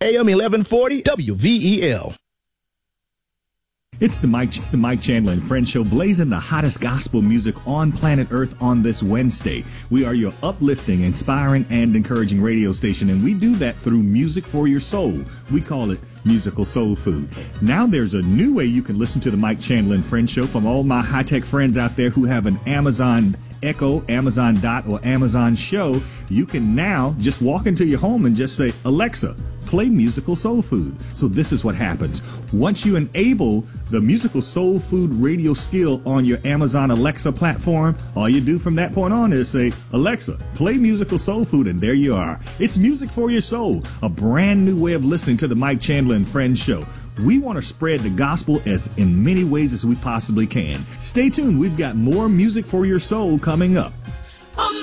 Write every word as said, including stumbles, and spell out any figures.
A M eleven forty W V E L. It's the Mike, it's the Mike Chandler and Friends Show, blazing the hottest gospel music on planet Earth on this Wednesday. We are your uplifting, inspiring, and encouraging radio station, and we do that through music for your soul. We call it musical soul food. Now there's a new way you can listen to the Mike Chandler and Friends Show from all my high-tech friends out there who have an Amazon Echo, Amazon Dot, or Amazon Show. You can now just walk into your home and just say, Alexa, play musical soul food. So this is what happens. Once you enable the musical soul food radio skill on your Amazon Alexa platform, all you do from that point on is say, Alexa, play musical soul food, and there you are. It's music for your soul, a brand new way of listening to the Mike Chandler and Friends Show. We want to spread the gospel as in many ways as we possibly can. Stay tuned. We've got more music for your soul coming up.